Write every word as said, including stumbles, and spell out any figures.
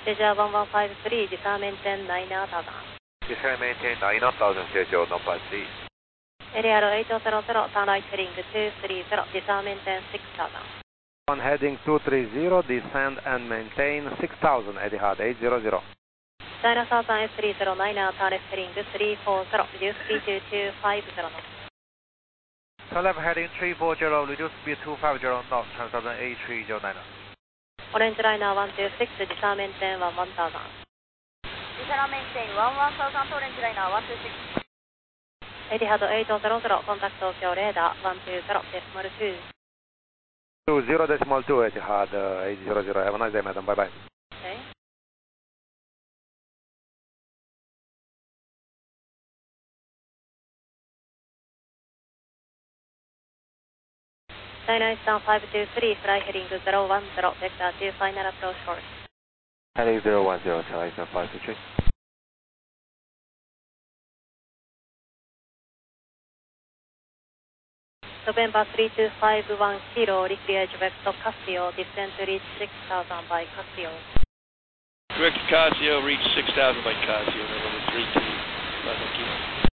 Leisure one one five three, descend maintain nine thousand. Descend maintain nine thousand, Leisure one five three. Area eight hundred, turn right heading two three zero, descend maintain six thousand. On heading two three zero, descend and maintain six thousand, Etihad eight hundred. China Southern S three zero nine, turn left heading three four zero, reduce speed to two five zero knots. Turn left heading three four zero, reduce speed two five zero knots, China Southern A three zero nine. Orange liner one two six, descend maintain one one thousand. Descend maintain one one thousand, orange liner one two six. Etihad eight hundred, contact Tokyo radar one two zero decimal two. two zero decimal two, Etihad uh, eight hundred. Have a nice day, madam. Bye bye. Okay. China Eastern five two three, fly heading zero one zero, vector two, final approach course. Heading zero one zero, China Eastern five two three. November three two five one kilo, reach vector Casio, descend to reach six thousand by Casio. Direct Casio, reach six thousand by Casio, November three two five one kilo.